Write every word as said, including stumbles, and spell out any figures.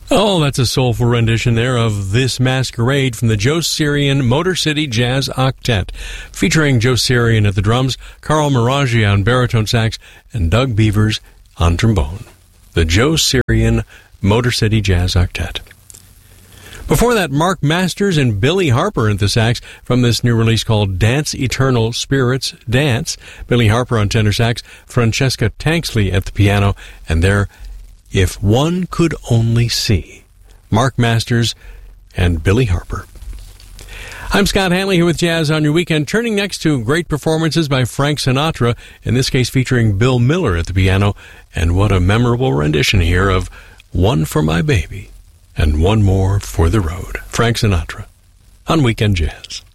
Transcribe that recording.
Oh, that's a soulful rendition there of This Masquerade from the Joe Syrian Motor City Jazz Octet, featuring Joe Syrian at the drums, Carl Miraggi on baritone sax, and Doug Beavers on trombone. The Joe Syrian Motor City Jazz Octet. Before that, Mark Masters and Billy Harper at the sax from this new release called Dance Eternal Spirits Dance. Billy Harper on tenor sax, Francesca Tanksley at the piano, and their If One Could Only See. Mark Masters and Billy Harper. I'm Scott Hanley here with Jazz on Your Weekend, turning next to great performances by Frank Sinatra, in this case featuring Bill Miller at the piano, and what a memorable rendition here of One for My Baby and One More for the Road. Frank Sinatra on Weekend Jazz.